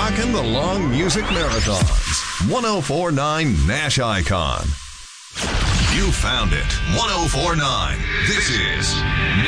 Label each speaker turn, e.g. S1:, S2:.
S1: rocking the long music marathons. 1049 Nash Icon. You found it. 1049. This is